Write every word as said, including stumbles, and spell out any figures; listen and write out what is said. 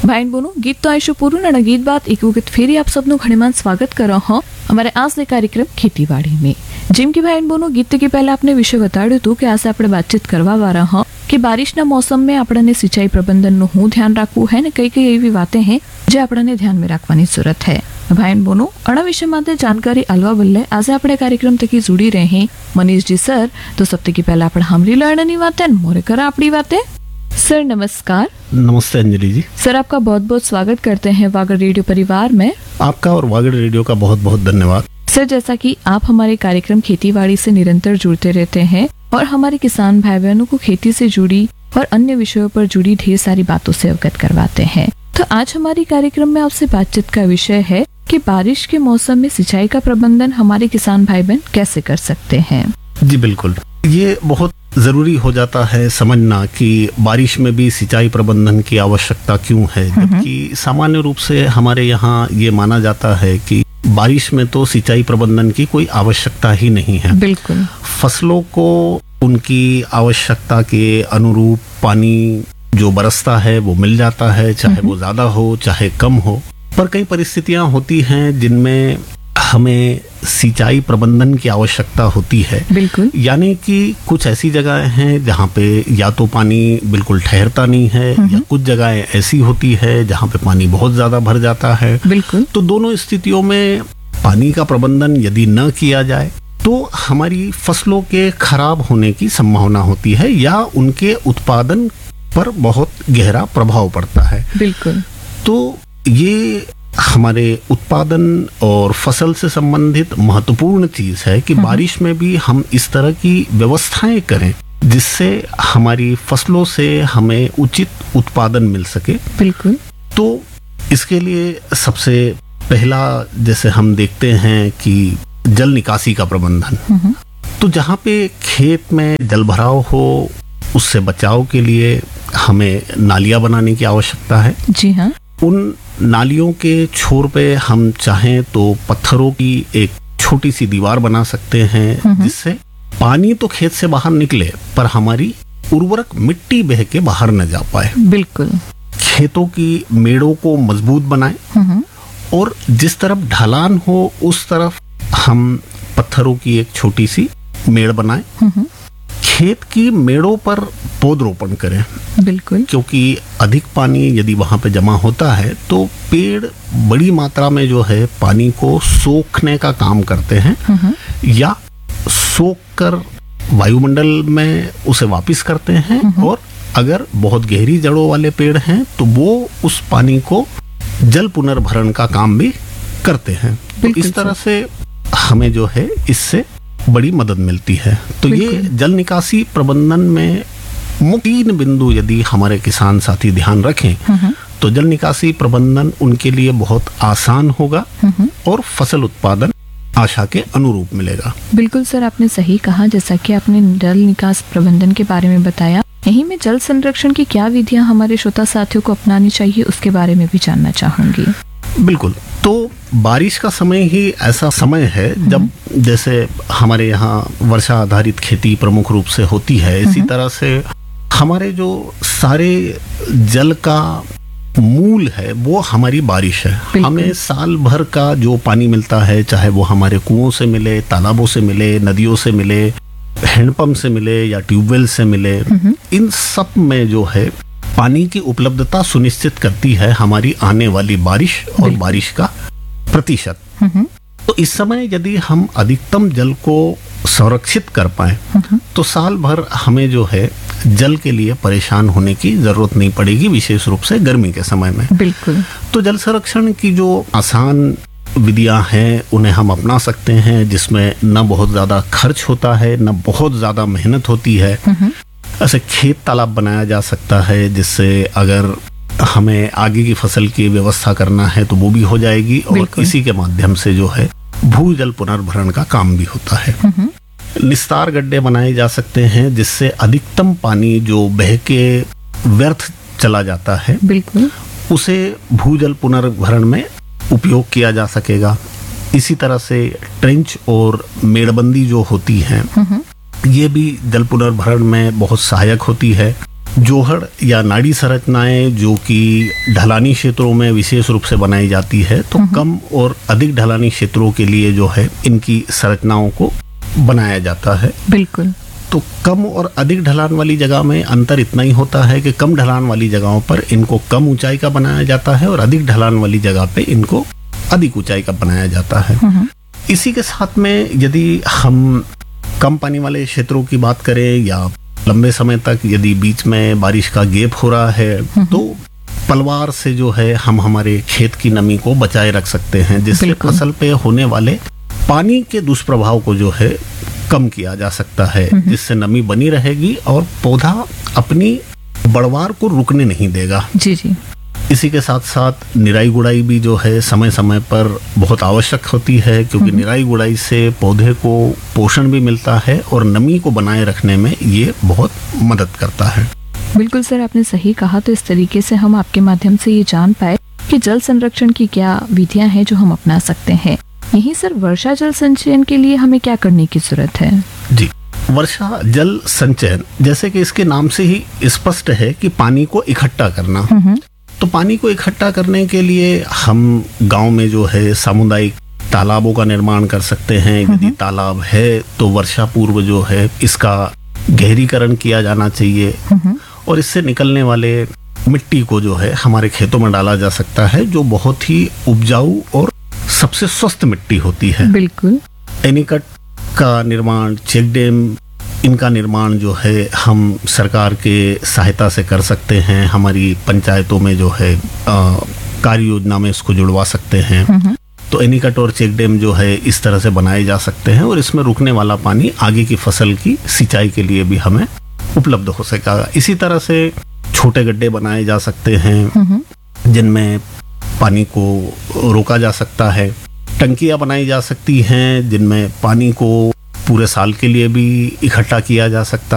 ભાઈ બોનું ગીત તો આઈશું પૂરું અને ગીત બાદ એક વખત ફેરી આપ સબનું ઘણીમાન સ્વાગત કરો હો અમારે आज के कार्यक्रम खेतीवाड़ी में। જેમ કે ભાઈ બોનું ગીત કે પહેલા આપને વિષય બતાડ્યું હતું કે આજે આપણે વાતચીત કરવા વાળા હો કે બાरिशના मौसम में આપણને સિંચાઈ પ્રબંધનનું હું ધ્યાન રાખવું है ને કઈ કઈ એવી વાતે हैं જે આપણને ધ્યાન में રાખવાની જરૂરત है। भाई बोनो अणा विषय माते जानकारी अलवा बल्ले आज આપણે कार्यक्रम तकी जुड़ी रहे हैं मनीष जी सर। तो सबसे की पहला આપણે हमरी लड़नी वाते मोरे करा अपनी बातें। सर नमस्कार। नमस्ते अंजलि जी। सर आपका बहुत बहुत स्वागत करते हैं वागड़ रेडियो परिवार में। आपका और वागड़ रेडियो का बहुत बहुत धन्यवाद। सर जैसा कि आप हमारे कार्यक्रम खेतीबाड़ी से निरंतर जुड़ते रहते हैं और हमारे किसान भाई बहनों को खेती से जुड़ी और अन्य विषयों पर जुड़ी ढेर सारी बातों से अवगत करवाते हैं, तो आज हमारी कार्यक्रम में आपसे बातचीत का विषय है कि बारिश के मौसम में सिंचाई का प्रबंधन हमारे किसान भाई बहन कैसे कर सकते हैं। जी बिल्कुल, ये बहुत जरूरी हो जाता है समझना कि बारिश में भी सिंचाई प्रबंधन की आवश्यकता क्यों है, जबकि सामान्य रूप से हमारे यहाँ ये माना जाता है कि बारिश में तो सिंचाई प्रबंधन की कोई आवश्यकता ही नहीं है। बिल्कुल, फसलों को उनकी आवश्यकता के अनुरूप पानी जो बरसता है वो मिल जाता है, चाहे वो ज्यादा हो चाहे कम हो। पर कई परिस्थितियां होती हैं जिनमें हमें सिंचाई प्रबंधन की आवश्यकता होती है। बिल्कुल, यानी कि कुछ ऐसी जगहें हैं जहाँ पे या तो पानी बिल्कुल ठहरता नहीं है या कुछ जगहें ऐसी होती है जहाँ पे पानी बहुत ज्यादा भर जाता है। बिल्कुल, तो दोनों स्थितियों में पानी का प्रबंधन यदि न किया जाए तो हमारी फसलों के खराब होने की संभावना होती है या उनके उत्पादन पर बहुत गहरा प्रभाव पड़ता है। बिल्कुल, तो ये हमारे उत्पादन और फसल से संबंधित महत्वपूर्ण चीज है कि बारिश में भी हम इस तरह की व्यवस्थाएं करें जिससे हमारी फसलों से हमें उचित उत्पादन मिल सके। बिल्कुल, तो इसके लिए सबसे पहला जैसे हम देखते हैं कि जल निकासी का प्रबंधन। तो जहाँ पे खेत में जल भराव हो उससे बचाव के लिए हमें नालियां बनाने की आवश्यकता है। जी हाँ, उन नालियों के छोर पे हम चाहें तो पत्थरों की एक छोटी सी दीवार बना सकते हैं जिससे पानी तो खेत से बाहर निकले पर हमारी उर्वरक मिट्टी बह के बाहर न जा पाए। बिल्कुल, खेतों की मेड़ों को मजबूत बनाएं और जिस तरफ ढलान हो उस तरफ हम पत्थरों की एक छोटी सी मेड़ बनाएं। खेत की मेड़ों पर पौधरोपण करें। बिल्कुल, क्योंकि अधिक पानी यदि वहां पे जमा होता है तो पेड़ बड़ी मात्रा में जो है पानी को सोखने का काम करते हैं या सोख कर वायुमंडल में उसे वापस करते हैं, और अगर बहुत गहरी जड़ों वाले पेड़ हैं तो वो उस पानी को जल पुनर्भरण का काम भी करते हैं। तो इस तरह से हमें जो है इससे बड़ी मदद मिलती है। तो ये जल निकासी प्रबंधन में मुख्य तीन बिंदु यदि हमारे किसान साथी ध्यान रखें तो जल निकासी प्रबंधन उनके लिए बहुत आसान होगा और फसल उत्पादन आशा के अनुरूप मिलेगा। बिल्कुल सर, आपने सही कहा। जैसा कि आपने जल निकास प्रबंधन के बारे में बताया, यही में जल संरक्षण की क्या विधियां हमारे श्रोता साथियों को अपनानी चाहिए उसके बारे में भी जानना चाहूंगी। बिल्कुल, तो बारिश का समय ही ऐसा समय है जब जैसे हमारे यहाँ वर्षा आधारित खेती प्रमुख रूप से होती है, इसी तरह से हमारे जो सारे जल का मूल है वो हमारी बारिश है। हमें साल भर का जो पानी मिलता है, चाहे वो हमारे कुओं से मिले, तालाबों से मिले, नदियों से मिले, हैंडपंप से मिले या ट्यूबवेल से मिले, इन सब में जो है पानी की उपलब्धता सुनिश्चित करती है हमारी आने वाली बारिश और बारिश का प्रतिशत। तो इस समय यदि हम अधिकतम जल को संरक्षित कर पाए तो साल भर हमें जो है जल के लिए परेशान होने की जरूरत नहीं पड़ेगी, विशेष रूप से गर्मी के समय में। बिल्कुल, तो जल संरक्षण की जो आसान विधियां हैं उन्हें हम अपना सकते हैं, जिसमें न बहुत ज्यादा खर्च होता है न बहुत ज्यादा मेहनत होती है। ऐसे खेत तालाब बनाया जा सकता है जिससे अगर हमें आगे की फसल की व्यवस्था करना है तो वो भी हो जाएगी, और इसी के माध्यम से जो है भूजल पुनर्भरण का काम भी होता है। निस्तार गड्ढे बनाए जा सकते हैं जिससे अधिकतम पानी जो बह के व्यर्थ चला जाता है बिल्कुल उसे भूजल पुनर्भरण में उपयोग किया जा सकेगा। इसी तरह से ट्रेंच और मेड़बंदी जो होती है ये भी जल पुनर्भरण में बहुत सहायक होती है। जोहड़ या नाड़ी संरचनाएं जो कि ढलानी क्षेत्रों में विशेष रूप से बनाई जाती है, तो कम और अधिक ढलानी क्षेत्रों के लिए जो है इनकी संरचनाओं को बनाया जाता है। बिल्कुल। तो कम और अधिक ढलान वाली जगह में अंतर इतना ही होता है कि कम ढलान वाली जगहों पर इनको कम ऊंचाई का बनाया जाता है और अधिक ढलान वाली जगह पे इनको अधिक ऊंचाई का बनाया जाता है। इसी के साथ में यदि हम कम पानी वाले क्षेत्रों की बात करें या लंबे समय तक यदि बीच में बारिश का गैप हो रहा है, तो पलवार से जो है हम हमारे खेत की नमी को बचाए रख सकते हैं, जिससे फसल पे होने वाले पानी के दुष्प्रभाव को जो है कम किया जा सकता है, जिससे नमी बनी रहेगी और पौधा अपनी बढ़वार को रुकने नहीं देगा। जी जी। इसी के साथ साथ निराई गुड़ाई भी जो है समय समय पर बहुत आवश्यक होती है, क्योंकि निराई गुड़ाई से पौधे को पोषण भी मिलता है और नमी को बनाए रखने में ये बहुत मदद करता है। बिल्कुल सर, आपने सही कहा। तो इस तरीके से हम आपके माध्यम से ये जान पाए कि जल संरक्षण की क्या विधियां हैं जो हम अपना सकते हैं। यही सर, वर्षा जल संचयन के लिए हमें क्या करने की जरूरत है? जी, वर्षा जल संचयन जैसे कि इसके नाम से ही स्पष्ट है कि पानी को इकट्ठा करना। तो पानी को इकट्ठा करने के लिए हम गांव में जो है सामुदायिक तालाबों का निर्माण कर सकते हैं। यदि तालाब है तो वर्षा पूर्व जो है इसका गहरीकरण किया जाना चाहिए और इससे निकलने वाले मिट्टी को जो है हमारे खेतों में डाला जा सकता है, जो बहुत ही उपजाऊ और सबसे स्वस्थ मिट्टी होती है। बिल्कुल। एनीकट का निर्माण, चेक डैम, इनका निर्माण जो है हम सरकार के सहायता से कर सकते हैं। हमारी पंचायतों में जो है कार्य योजना में इसको जुड़वा सकते हैं। तो एनीकट और चेक डैम जो है इस तरह से बनाए जा सकते हैं और इसमें रुकने वाला पानी आगे की फसल की सिंचाई के लिए भी हमें उपलब्ध हो सकेगा। इसी तरह से छोटे गड्ढे बनाए जा सकते हैं जिनमें पानी को रोका जा सकता है। टंकियां बनाई जा सकती हैं जिनमें पानी को पूरे साल के लिए भी इकट्ठा किया जा सकता